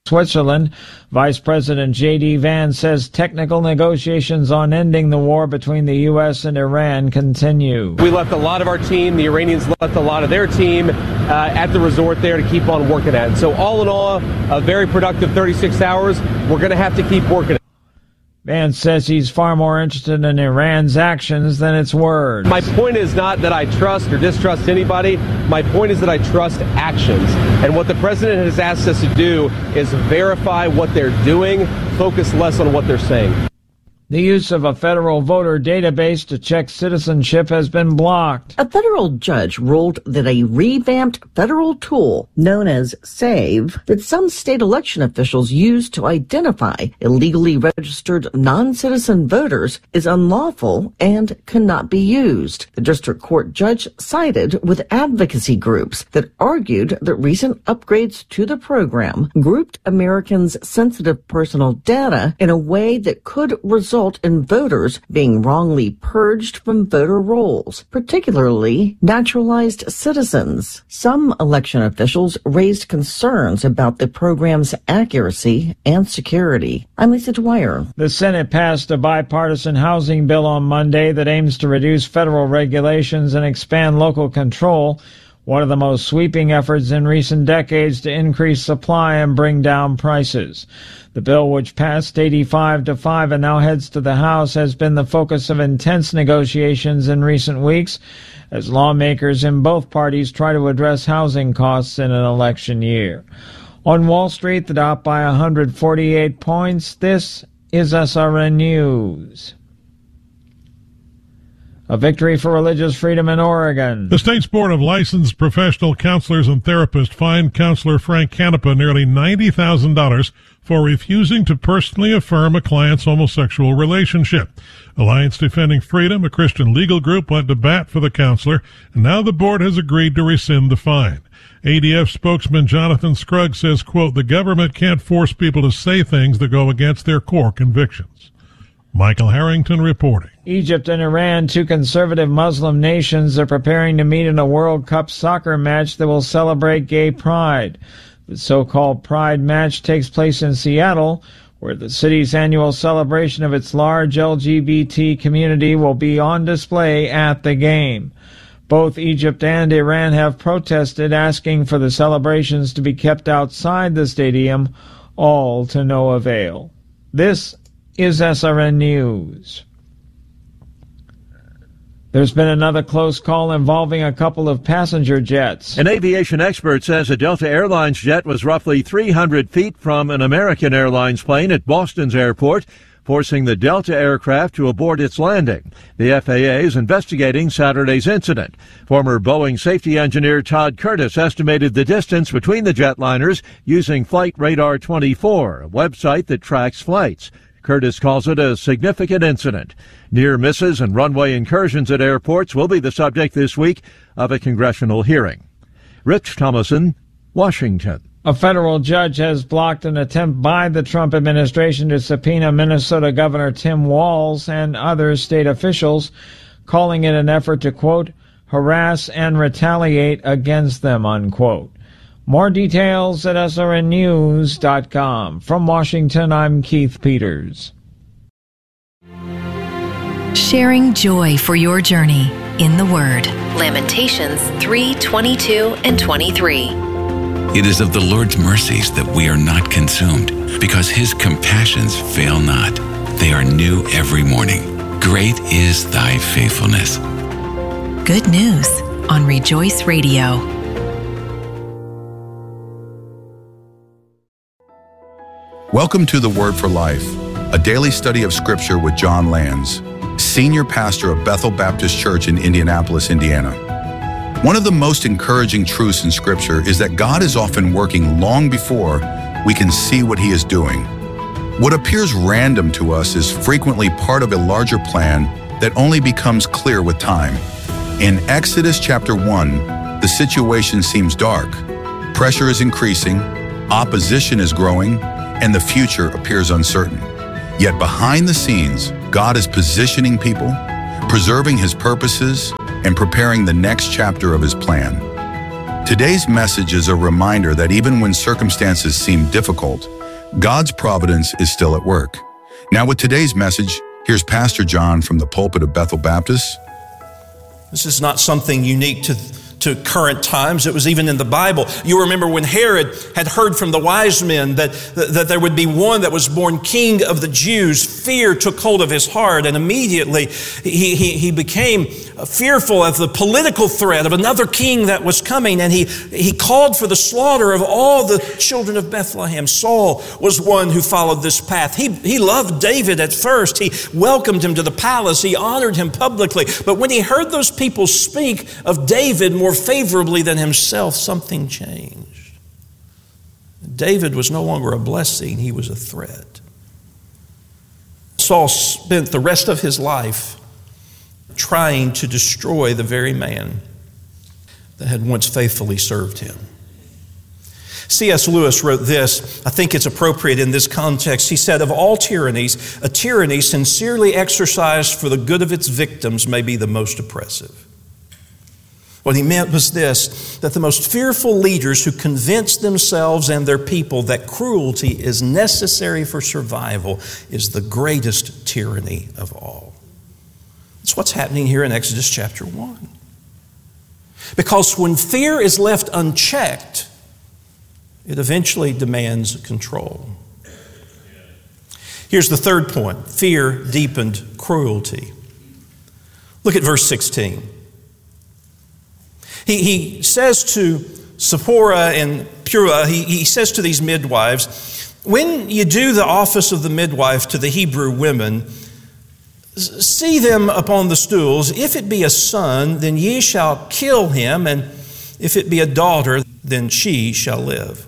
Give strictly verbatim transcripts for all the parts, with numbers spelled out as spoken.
Switzerland. Vice President J D Vance says technical negotiations on ending the war between the U S and Iran continue. We left a lot of our team, the Iranians left a lot of their team uh, at the resort there to keep on working at it. So all in all, a very productive thirty-six hours. We're going to have to keep working. Vance says he's far more interested in Iran's actions than its words. My point is not that I trust or distrust anybody. My point is that I trust actions. And what the president has asked us to do is verify what they're doing, focus less on what they're saying. The use of a federal voter database to check citizenship has been blocked. A federal judge ruled that a revamped federal tool known as SAVE that some state election officials use to identify illegally registered non-citizen voters is unlawful and cannot be used. The district court judge sided with advocacy groups that argued that recent upgrades to the program grouped Americans' sensitive personal data in a way that could result in voters being wrongly purged from voter rolls, particularly naturalized citizens. Some election officials raised concerns about the program's accuracy and security. I'm Lisa Dwyer. The Senate passed a bipartisan housing bill on Monday that aims to reduce federal regulations and expand local control, one of the most sweeping efforts in recent decades to increase supply and bring down prices. The bill, which passed eighty-five to five and now heads to the House, has been the focus of intense negotiations in recent weeks as lawmakers in both parties try to address housing costs in an election year. On Wall Street, the Dow up by one hundred forty-eight points. This is S R N News. A victory for religious freedom in Oregon. The state's Board of Licensed Professional Counselors and Therapists fined counselor Frank Canepa nearly ninety thousand dollars for refusing to personally affirm a client's homosexual relationship. Alliance Defending Freedom, a Christian legal group, went to bat for the counselor, and now the board has agreed to rescind the fine. A D F spokesman Jonathan Scruggs says, quote, the government can't force people to say things that go against their core convictions. Michael Harrington reporting. Egypt and Iran, two conservative Muslim nations, are preparing to meet in a World Cup soccer match that will celebrate gay pride. The so-called Pride match takes place in Seattle, where the city's annual celebration of its large L G B T community will be on display at the game. Both Egypt and Iran have protested, asking for the celebrations to be kept outside the stadium, all to no avail. This is S R N News. There's been another close call involving a couple of passenger jets. An aviation expert says a Delta Airlines jet was roughly three hundred feet from an American Airlines plane at Boston's airport, forcing the Delta aircraft to abort its landing. The F A A is investigating Saturday's incident. Former Boeing safety engineer Todd Curtis estimated the distance between the jetliners using Flight Radar twenty-four, a website that tracks flights. Curtis calls it a significant incident. Near misses and runway incursions at airports will be the subject this week of a congressional hearing. Rich Thomason, Washington. A federal judge has blocked an attempt by the Trump administration to subpoena Minnesota Governor Tim Walz and other state officials, calling it an effort to, quote, harass and retaliate against them, unquote. More details at S R N news dot com. From Washington, I'm Keith Peters. Sharing joy for your journey in the Word. Lamentations three twenty-two and twenty-three. It is of the Lord's mercies that we are not consumed, because his compassions fail not. They are new every morning. Great is thy faithfulness. Good news on Rejoice Radio. Welcome to The Word for Life, a daily study of Scripture with John Lands, Senior Pastor of Bethel Baptist Church in Indianapolis, Indiana. One of the most encouraging truths in Scripture is that God is often working long before we can see what he is doing. What appears random to us is frequently part of a larger plan that only becomes clear with time. In Exodus chapter one, the situation seems dark. Pressure is increasing, opposition is growing, and the future appears uncertain. Yet behind the scenes, God is positioning people, preserving his purposes, and preparing the next chapter of his plan. Today's message is a reminder that even when circumstances seem difficult, God's providence is still at work. Now with today's message, here's Pastor John from the pulpit of Bethel Baptist. This is not something unique to to current times. It was even in the Bible. You remember when Herod had heard from the wise men that, that, that there would be one that was born king of the Jews. Fear took hold of his heart, and immediately he, he, he became fearful of the political threat of another king that was coming, and he, he called for the slaughter of all the children of Bethlehem. Saul was one who followed this path. He, he loved David at first. He welcomed him to the palace. He honored him publicly. But when he heard those people speak of David more favorably than himself, something changed. David was no longer a blessing, he was a threat. Saul spent the rest of his life trying to destroy the very man that had once faithfully served him. C S Lewis wrote this. I think it's appropriate in this context. He said, "Of all tyrannies, a tyranny sincerely exercised for the good of its victims may be the most oppressive." What he meant was this, that the most fearful leaders who convince themselves and their people that cruelty is necessary for survival is the greatest tyranny of all. That's what's happening here in Exodus chapter one. Because when fear is left unchecked, it eventually demands control. Here's the third point. Fear deepened cruelty. Look at verse sixteen. He, he says to Zipporah and Puah, he, he says to these midwives, "When you do the office of the midwife to the Hebrew women, see them upon the stools. If it be a son, then ye shall kill him, and if it be a daughter, then she shall live."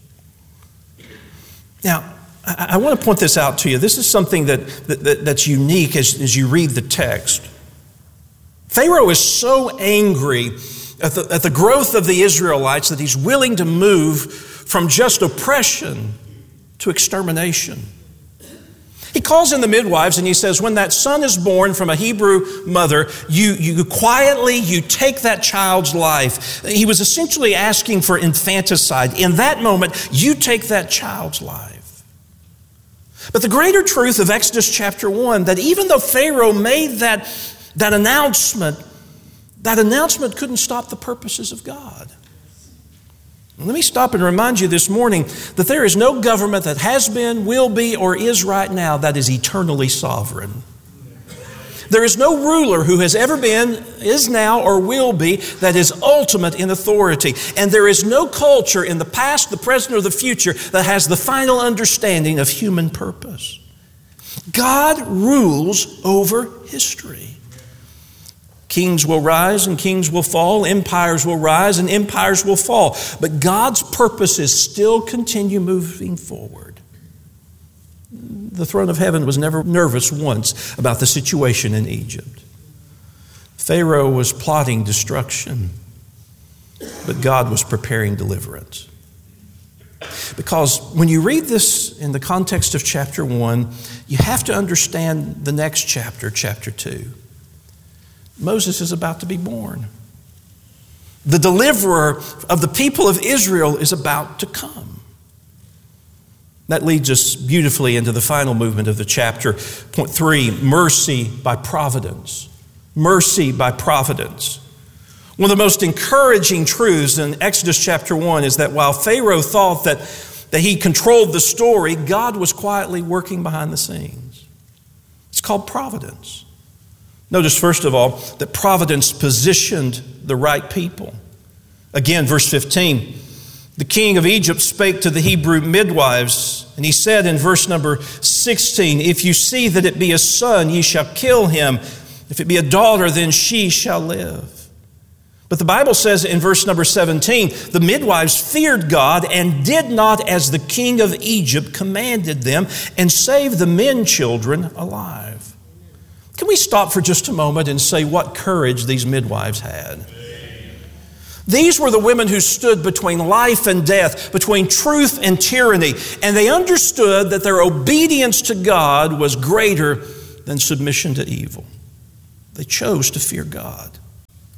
Now, I, I want to point this out to you. This is something that, that, that that's unique as, as you read the text. Pharaoh is so angry At the, at the growth of the Israelites that he's willing to move from just oppression to extermination. He calls in the midwives and he says, when that son is born from a Hebrew mother, you, you quietly, you take that child's life. He was essentially asking for infanticide. In that moment, you take that child's life. But the greater truth of Exodus chapter one, that even though Pharaoh made that, that announcement, that announcement couldn't stop the purposes of God. Let me stop and remind you this morning that there is no government that has been, will be, or is right now that is eternally sovereign. There is no ruler who has ever been, is now, or will be that is ultimate in authority. And there is no culture in the past, the present, or the future that has the final understanding of human purpose. God rules over history. Kings will rise and kings will fall. Empires will rise and empires will fall. But God's purposes still continue moving forward. The throne of heaven was never nervous once about the situation in Egypt. Pharaoh was plotting destruction, but God was preparing deliverance. Because when you read this in the context of chapter one, you have to understand the next chapter, chapter two. Moses is about to be born. The deliverer of the people of Israel is about to come. That leads us beautifully into the final movement of the chapter. Point three, mercy by providence. Mercy by providence. One of the most encouraging truths in Exodus chapter one is that while Pharaoh thought that, that he controlled the story, God was quietly working behind the scenes. It's called providence. Notice, first of all, that providence positioned the right people. Again, verse fifteen, the king of Egypt spake to the Hebrew midwives, and he said in verse number sixteen, if you see that it be a son, ye shall kill him. If it be a daughter, then she shall live. But the Bible says in verse number seventeen, the midwives feared God and did not as the king of Egypt commanded them, and saved the men children alive. Can we stop for just a moment and say what courage these midwives had? These were the women who stood between life and death, between truth and tyranny, and they understood that their obedience to God was greater than submission to evil. They chose to fear God.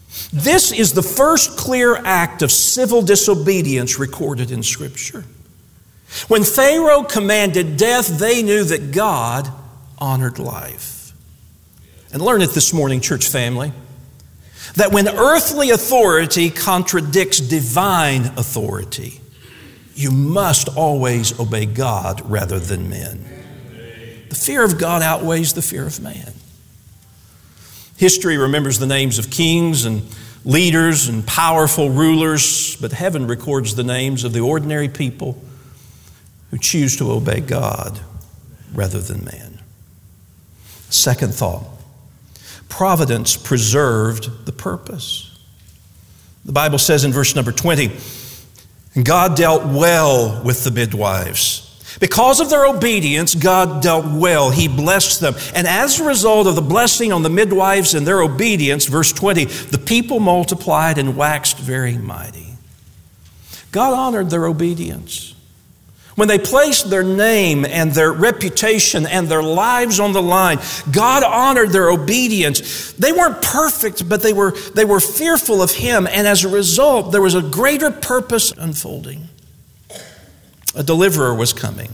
This is the first clear act of civil disobedience recorded in Scripture. When Pharaoh commanded death, they knew that God honored life. And learn it this morning, church family, that when earthly authority contradicts divine authority, you must always obey God rather than men. The fear of God outweighs the fear of man. History remembers the names of kings and leaders and powerful rulers, but heaven records the names of the ordinary people who choose to obey God rather than man. Second thought, providence preserved the purpose. The Bible says in verse number twenty, and God dealt well with the midwives. Because of their obedience, God dealt well. He blessed them. And as a result of the blessing on the midwives and their obedience, verse twenty, the people multiplied and waxed very mighty. God honored their obedience. When they placed their name and their reputation and their lives on the line, God honored their obedience. They weren't perfect, but they were, they were fearful of Him. And as a result, there was a greater purpose unfolding. A deliverer was coming.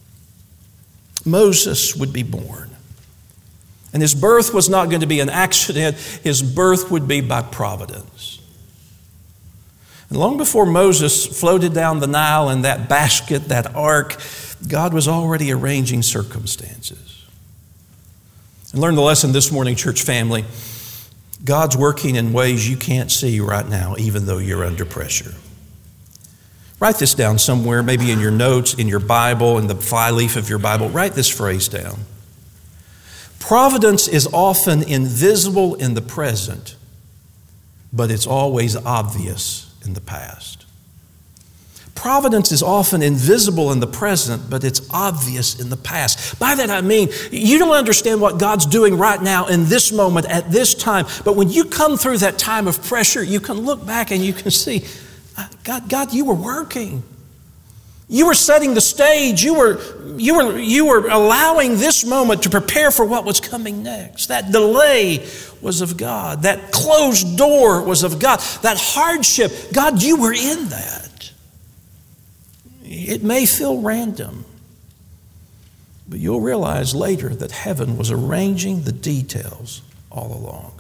Moses would be born. And his birth was not going to be an accident. His birth would be by providence. And long before Moses floated down the Nile in that basket, that ark, God was already arranging circumstances. And learn the lesson this morning, church family. God's working in ways you can't see right now, even though you're under pressure. Write this down somewhere, maybe in your notes, in your Bible, in the flyleaf of your Bible. Write this phrase down. Providence is often invisible in the present, but it's always obvious in the past. Providence is often invisible in the present, but it's obvious in the past. By that I mean, you don't understand what God's doing right now in this moment, at this time, but when you come through that time of pressure, you can look back and you can see, God, God, you were working. You were setting the stage. You were, you were, you were allowing this moment to prepare for what was coming next. That delay was of God. That closed door was of God. That hardship, God, you were in that. It may feel random, but you'll realize later that heaven was arranging the details all along.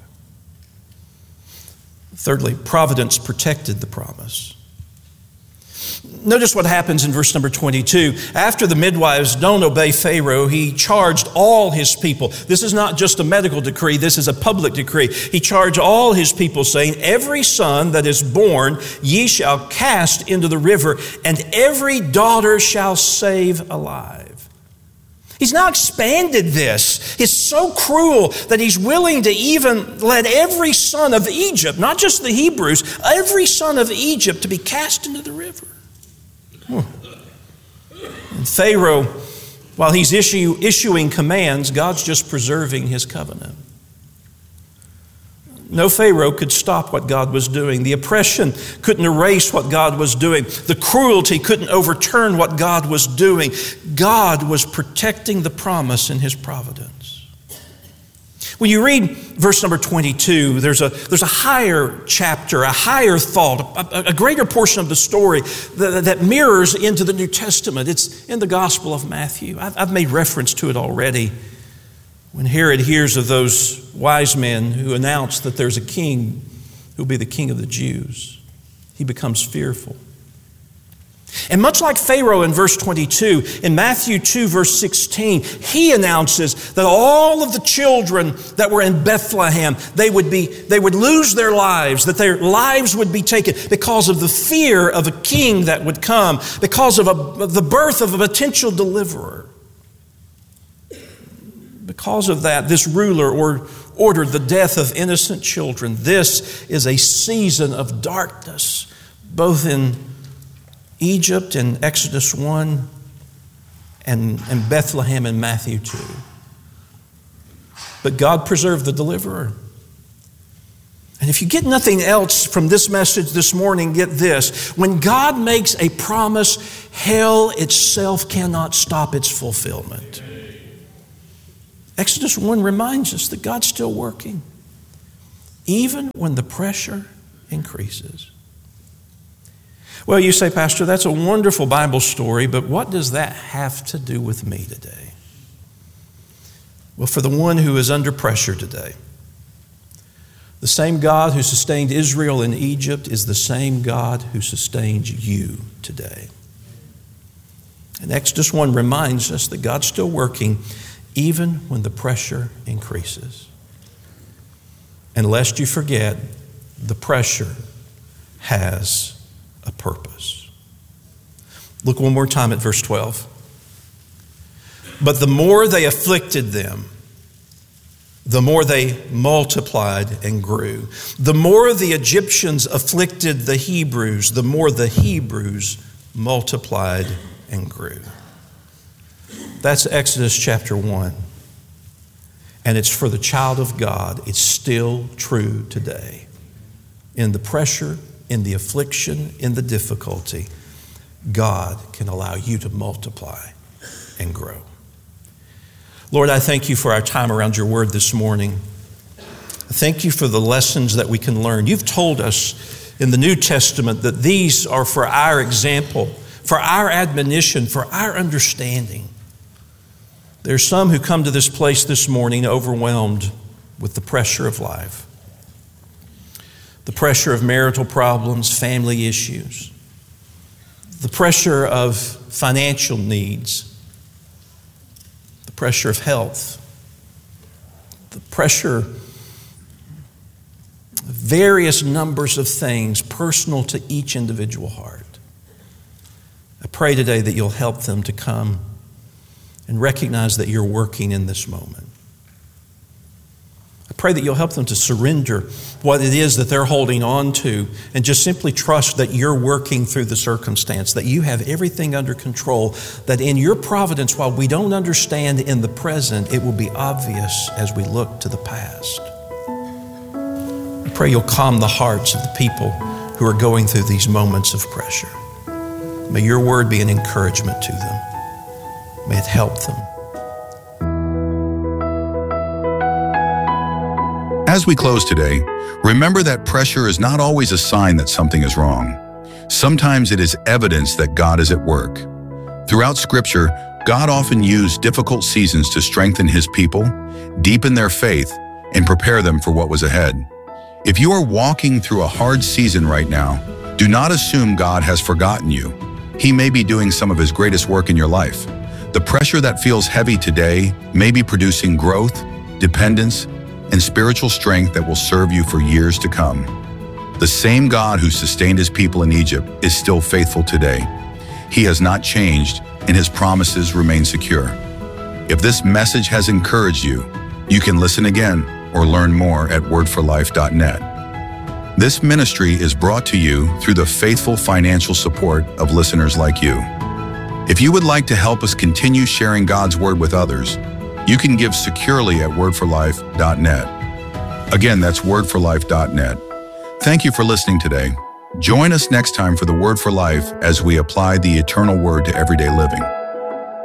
Thirdly, providence protected the promise. Notice what happens in verse number twenty-two. After the midwives don't obey Pharaoh, he charged all his people. This is not just a medical decree, this is a public decree. He charged all his people, saying, every son that is born ye shall cast into the river, and every daughter shall save alive. He's now expanded this. It's so cruel that he's willing to even let every son of Egypt, not just the Hebrews, every son of Egypt to be cast into the river. And Pharaoh, while he's issue, issuing commands, God's just preserving His covenant. No Pharaoh could stop what God was doing. The oppression couldn't erase what God was doing. The cruelty couldn't overturn what God was doing. God was protecting the promise in His providence. When you read verse number twenty-two, there's a, there's a higher chapter, a higher thought, a, a greater portion of the story that, that mirrors into the New Testament. It's in the Gospel of Matthew. I've, I've made reference to it already. When Herod hears of those wise men who announce that there's a king who will be the king of the Jews, he becomes fearful. And much like Pharaoh in verse twenty-two, in Matthew two, verse sixteen, he announces that all of the children that were in Bethlehem, they would be, they would lose their lives, that their lives would be taken because of the fear of a king that would come, because of, a, of the birth of a potential deliverer. Because of that, this ruler or, ordered the death of innocent children. This is a season of darkness, both in Egypt in Exodus one and, and Bethlehem in Matthew two. But God preserved the deliverer. And if you get nothing else from this message this morning, get this. When God makes a promise, hell itself cannot stop its fulfillment. Exodus one reminds us that God's still working. even when the pressure increases. Well, you say, Pastor, that's a wonderful Bible story, but what does that have to do with me today? Well, for the one who is under pressure today, the same God who sustained Israel in Egypt is the same God who sustains you today. And Exodus one reminds us that God's still working even when the pressure increases. And lest you forget, the pressure has a purpose. Look one more time at verse twelve. But the more they afflicted them, the more they multiplied and grew. The more the Egyptians afflicted the Hebrews, the more the Hebrews multiplied and grew. That's Exodus chapter one. And it's for the child of God. It's still true today. In the pressure, in the affliction, in the difficulty, God can allow you to multiply and grow. Lord, I thank you for our time around your word this morning. I thank you for the lessons that we can learn. You've told us in the New Testament that these are for our example, for our admonition, for our understanding. There's some who come to this place this morning overwhelmed with the pressure of life, the pressure of marital problems, family issues, the pressure of financial needs, the pressure of health, the pressure of various numbers of things personal to each individual heart. I pray today that you'll help them to come and recognize that you're working in this moment. I pray that you'll help them to surrender what it is that they're holding on to and just simply trust that you're working through the circumstance, that you have everything under control, that in your providence, while we don't understand in the present, it will be obvious as we look to the past. I pray you'll calm the hearts of the people who are going through these moments of pressure. May your word be an encouragement to them. May it help them. As we close today, remember that pressure is not always a sign that something is wrong. Sometimes it is evidence that God is at work. Throughout Scripture, God often used difficult seasons to strengthen His people, deepen their faith, and prepare them for what was ahead. If you are walking through a hard season right now, do not assume God has forgotten you. He may be doing some of His greatest work in your life. The pressure that feels heavy today may be producing growth, dependence, and spiritual strength that will serve you for years to come. The same God who sustained His people in Egypt is still faithful today. He has not changed, and His promises remain secure. If this message has encouraged you, you can listen again or learn more at word for life dot net. This ministry is brought to you through the faithful financial support of listeners like you. If you would like to help us continue sharing God's Word with others, you can give securely at word for life dot net. Again, that's word for life dot net. Thank you for listening today. Join us next time for the Word for Life as we apply the eternal Word to everyday living.